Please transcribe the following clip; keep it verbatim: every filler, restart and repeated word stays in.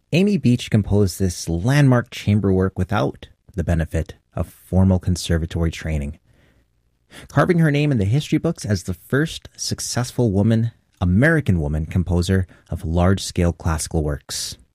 Amy Beach composed this landmark chamber work without the benefit of formal conservatory training, carving her name in the history books as the first successful woman, American woman composer of large-scale classical works.